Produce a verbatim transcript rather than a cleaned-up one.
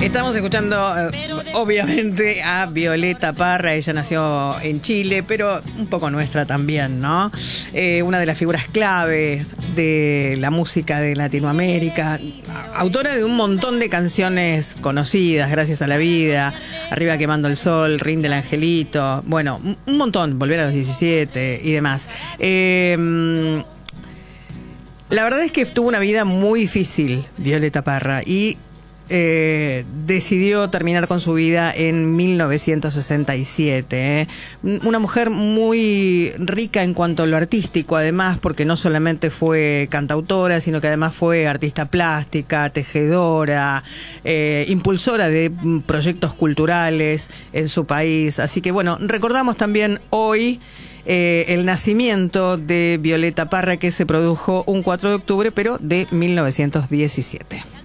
Estamos escuchando, eh, obviamente, a Violeta Parra. Ella nació en Chile, pero un poco nuestra también, ¿no? Eh, una de las figuras claves de la música de Latinoamérica. Autora de un montón de canciones conocidas, Gracias a la vida, Arriba quemando el sol, Rinde el angelito. Bueno, un montón, Volver a los diecisiete y demás. Eh... La verdad es que tuvo una vida muy difícil, Violeta Parra, y eh, decidió terminar con su vida en mil novecientos sesenta y siete. ¿eh? Una mujer muy rica en cuanto a lo artístico, además, porque no solamente fue cantautora, sino que además fue artista plástica, tejedora, eh, impulsora de proyectos culturales en su país. Así que, bueno, recordamos también hoy Eh, el nacimiento de Violeta Parra, que se produjo un cuatro de octubre, pero de mil novecientos diecisiete.